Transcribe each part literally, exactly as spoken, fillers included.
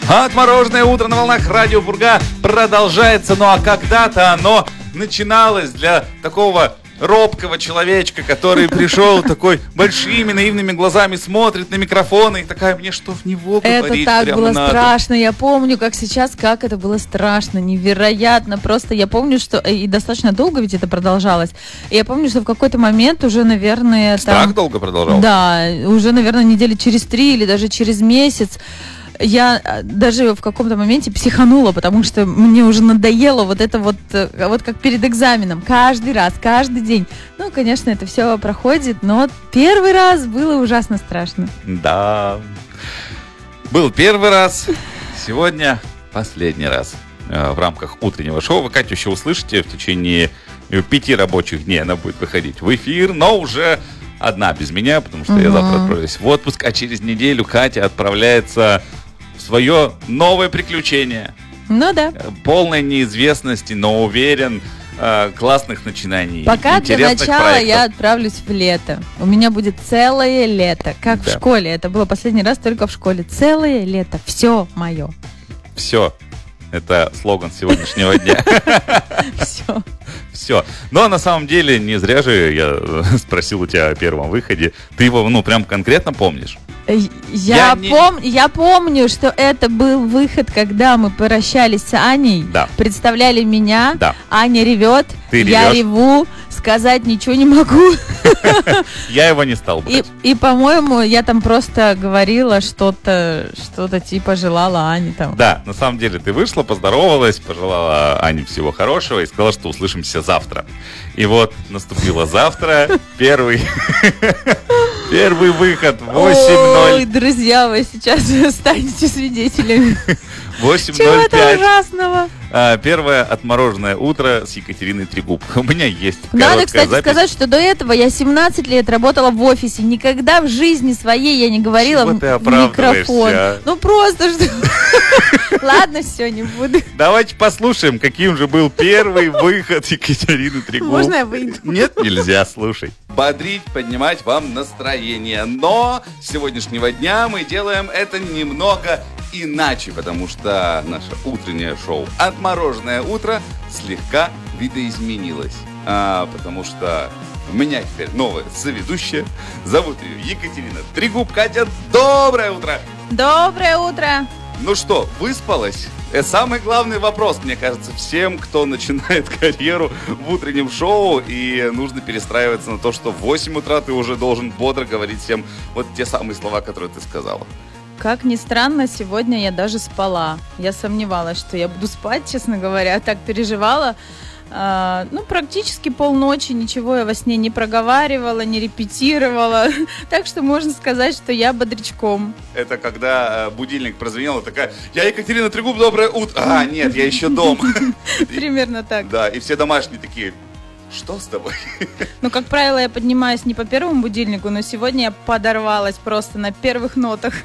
Отмороженное утро на волнах Радио Бурга продолжается. Ну а когда-то оно начиналось для такого робкого человечка, который пришел такой большими наивными глазами, смотрит на микрофоны и такая: мне что в него говорить? Это так прямо было надо. страшно. Я помню, как сейчас, как это было страшно, невероятно. Просто я помню, что и достаточно долго ведь это продолжалось. И я помню, что в какой-то момент уже, наверное, Страх там, долго продолжался? Да, уже, наверное, недели через три или даже через месяц. Я даже в каком-то моменте психанула, потому что мне уже надоело вот это вот, вот как перед экзаменом, каждый раз, каждый день. Ну, конечно, это все проходит, но первый раз было ужасно страшно. Да, был первый раз, сегодня последний раз в рамках утреннего шоу. Вы Катю еще услышите в течение пяти рабочих дней, она будет выходить в эфир, но уже одна без меня, потому что угу. я завтра отправляюсь в отпуск, а через неделю Катя отправляется в свое новое приключение. Ну да. Полной неизвестности, но уверен, классных начинаний. Пока для начала проектов. Я отправлюсь в лето. У меня будет целое лето, как да. в школе. Это было последний раз только в школе. Целое лето. Все мое. Все. Это слоган сегодняшнего дня. Все. Все. Но на самом деле не зря же я спросил у тебя о первом выходе. Ты его, ну, прям конкретно помнишь? Я, я, не... пом... я помню, что это был выход, когда мы прощались с Аней, да. представляли меня, да. Аня ревет, Ты я ревешь. реву, сказать ничего не могу. Я его не стал брать. И, и, по-моему, я там просто говорила что-то, что-то типа желала Ане там. Да, на самом деле ты вышла, поздоровалась, пожелала Ане всего хорошего и сказала, что услышимся завтра. И вот наступило завтра, первый... Первый выход, восемь ноль. Ой, друзья, вы сейчас станете свидетелями. восемь ноль пять. Чего-то ужасного. А, первое отмороженное утро с Екатериной Трегуб. У меня есть Надо, кстати, запись. сказать, что до этого я семнадцать лет работала в офисе. Никогда в жизни своей я не говорила в, в микрофон. А? Ну просто что... Ладно, все, не буду. Давайте послушаем, каким же был первый выход Екатерины Трегуб. Можно я выйду? Нет, нельзя, слушай. Бодрить, поднимать вам настроение. Но с сегодняшнего дня мы делаем это немного иначе, потому что наше утреннее шоу «Отмороженное утро» слегка видоизменилось. А, потому что у меня теперь новая соведущая. Зовут ее Екатерина Трегуб. Катя, доброе утро! Доброе утро! Ну что, выспалась? Это самый главный вопрос, мне кажется, всем, кто начинает карьеру в утреннем шоу, и нужно перестраиваться на то, что в восемь утра ты уже должен бодро говорить всем вот те самые слова, которые ты сказала. Как ни странно, сегодня я даже спала. Я сомневалась, что я буду спать, честно говоря. Так переживала. А, ну, практически полночи ничего я во сне не проговаривала, не репетировала. Так что можно сказать, что я бодрячком. Это когда будильник прозвенел, и такая: я Екатерина Трегуб, доброе утро. А, нет, я еще дома. Примерно так. Да, и все домашние такие: что с тобой? Ну, как правило, я поднимаюсь не по первому будильнику, но сегодня я подорвалась просто на первых нотах.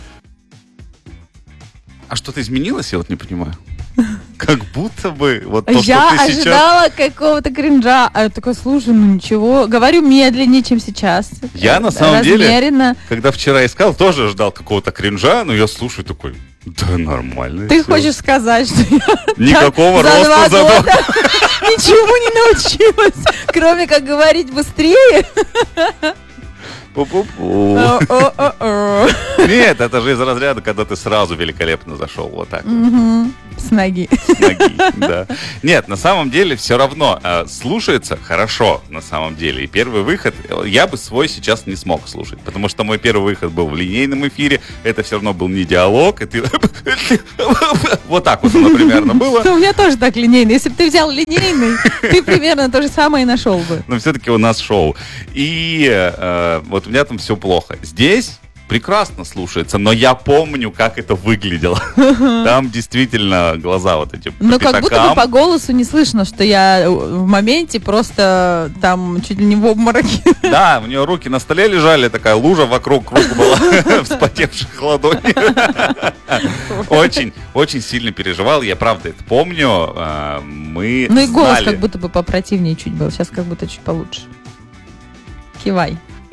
А что-то изменилось, я вот не понимаю. Как будто бы вот то, я что ты сейчас... ожидала какого-то кринжа. А я такая: слушай, ну ничего. Говорю медленнее, чем сейчас. Я на самом Размеренно. деле, когда вчера искал, тоже ждал какого-то кринжа, но я слушаю такой: да нормально. Ты все. Хочешь сказать, что я никакого за роста за года ничего не научилась, кроме как говорить быстрее? Пу-пу-пу. Нет, это же из разряда, когда ты сразу великолепно зашел вот так. Угу. С ноги. С ноги, да. Нет, на самом деле все равно э, слушается хорошо, на самом деле. И первый выход я бы свой сейчас не смог слушать, потому что мой первый выход был в линейном эфире, это все равно был не диалог, и ты... Вот так вот, например, было. У меня тоже так линейный. Если бы ты взял линейный, ты примерно то же самое и нашел бы. Но все-таки у нас шоу. И э, вот у меня там все плохо. Здесь прекрасно слушается, но я помню, как это выглядело. Там действительно глаза вот эти. Но как будто бы по голосу не слышно, что я в моменте просто там чуть ли не в обмороке. Да, у нее руки на столе лежали, такая лужа вокруг рук была, вспотевших ладоней. Очень, очень сильно переживал, я правда это помню. Мы Ну и голос как будто бы попротивнее чуть был, сейчас как будто чуть получше. Кивай.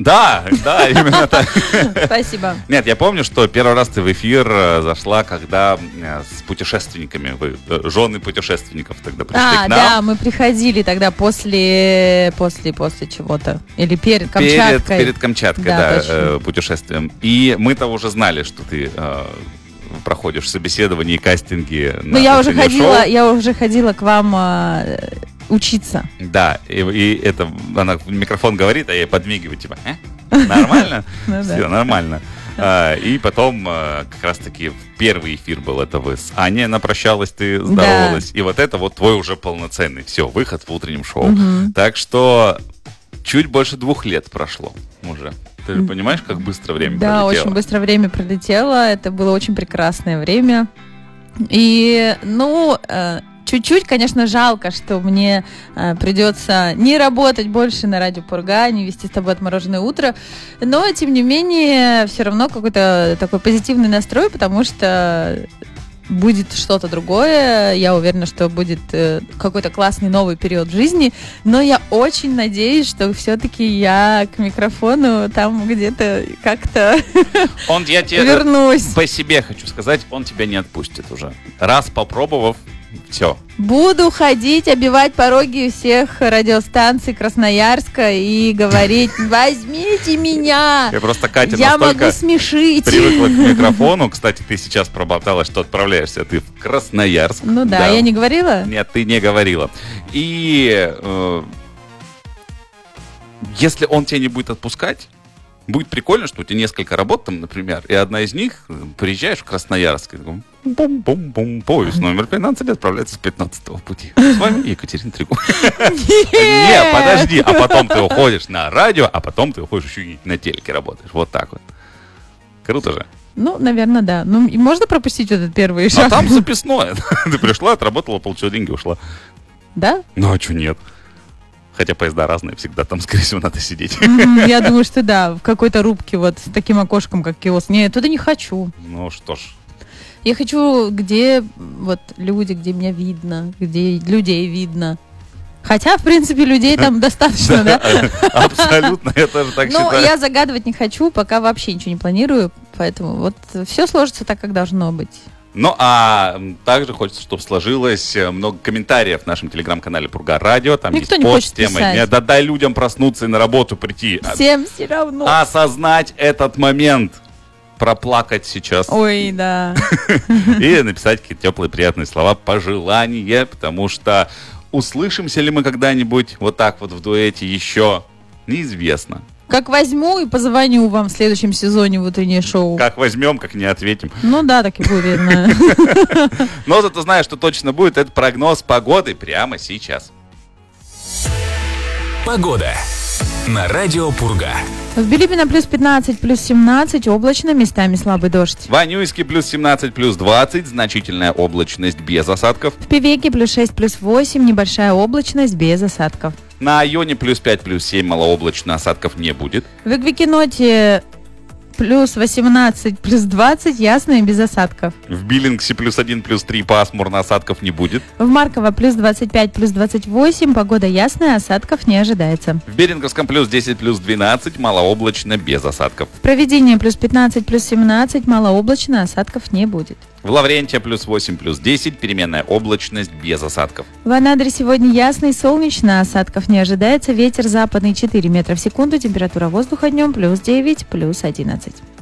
Да, да, именно так. Спасибо. Нет, я помню, что первый раз ты в эфир зашла, когда с путешественниками, вы, жены путешественников тогда пришли а, к нам. Да, мы приходили тогда после, после, после чего-то. Или перед Камчаткой. Перед, перед Камчаткой, да, да э, путешествием. И мы-то уже знали, что ты э, проходишь собеседование и кастинги на Ну, я уже утреннее ходила, шоу. я уже ходила к вам э, учиться. Да, и, и это она в микрофон говорит, а я ей подмигиваю, типа, э? Нормально? Все, нормально. А, и потом а, как раз-таки первый эфир был, это вы с Аней, она прощалась, ты здоровалась. Да. И вот это вот твой уже полноценный, все, выход в утреннем шоу. Угу. Так что чуть больше двух лет прошло уже. Ты же понимаешь, как быстро время да, пролетело? Да, очень быстро время пролетело. Это было очень прекрасное время. И, ну... Э, чуть-чуть, конечно, жалко, что мне э, придется не работать больше на радио Пурга, не вести с тобой «Отмороженное утро», но, тем не менее, все равно какой-то такой позитивный настрой, потому что будет что-то другое, я уверена, что будет э, какой-то классный новый период в жизни, но я очень надеюсь, что все-таки я к микрофону там где-то как-то он, я тебе вернусь. По себе хочу сказать, он тебя не отпустит уже. Раз попробовав, все. Буду ходить, обивать пороги всех радиостанций Красноярска и говорить: возьмите меня! Я просто, Катя, я настолько могу смешить. Привыкла к микрофону. Кстати, ты сейчас проболталась, что отправляешься ты в Красноярск. Ну да, да. Я не говорила? Нет, ты не говорила. И э, если он тебя не будет отпускать, будет прикольно, что у тебя несколько работ там, например, и одна из них, приезжаешь в Красноярск, и такой, бум-бум-бум, поезд номер пятнадцать отправляется с пятнадцатого пути. С вами Екатерина Трегуб. Не, подожди, а потом ты уходишь на радио, а потом ты уходишь еще и на телеке работаешь. Вот так вот. Круто же. Ну, наверное, да. Ну, и можно пропустить этот первый шаг? А там записное. Ты пришла, отработала, получила деньги, ушла. Да? Ну, а что нет? Хотя поезда разные, всегда там, скорее всего, надо сидеть. Mm-hmm, я думаю, что да, в какой-то рубке вот с таким окошком, как киоск. Нет, туда не хочу. Ну что ж. Я хочу, где вот люди, где меня видно, где людей видно. Хотя, в принципе, людей там достаточно, да? Абсолютно, я тоже так считаю. Ну, я загадывать не хочу, пока вообще ничего не планирую. Поэтому вот все сложится так, как должно быть. Ну, а также хочется, чтобы сложилось много комментариев в нашем телеграм-канале Пурга Радио. Там Никто есть не пост с темой «Не дай людям проснуться и на работу прийти». Всем все равно. Осознать этот момент. Проплакать сейчас. Ой, да. И написать какие-то теплые, приятные слова, пожелания, потому что услышимся ли мы когда-нибудь вот так вот в дуэте еще, неизвестно. Как возьму и позвоню вам в следующем сезоне в утреннее шоу. Как возьмем, как не ответим. Ну да, так и будет. Но зато знаешь, что точно будет. Это прогноз погоды прямо сейчас. Погода на радио Пурга. В Билибино плюс пятнадцать, плюс семнадцать, облачно, местами слабый дождь. В Анюйске плюс семнадцать, плюс двадцать, значительная облачность без осадков. В Певеке плюс шесть, плюс восемь, небольшая облачность без осадков. На Айоне плюс пять, плюс семь, малооблачно, осадков не будет. В Эквикеноте плюс восемнадцать, плюс двадцать, ясно и без осадков. В Биллингсе плюс один, плюс три, пасмурно, осадков не будет. В Марково плюс двадцать пять, плюс двадцать восемь, погода ясная, осадков не ожидается. В Беринговском плюс десять, плюс двенадцать, малооблачно, без осадков. В Провидении плюс пятнадцать, плюс семнадцать, малооблачно, осадков не будет. В Лавренте плюс восемь, плюс десять, переменная облачность, без осадков. В Анадыре сегодня ясно и солнечно, осадков не ожидается, ветер западный четыре метра в секунду, температура воздуха днем плюс девять, плюс одиннадцать.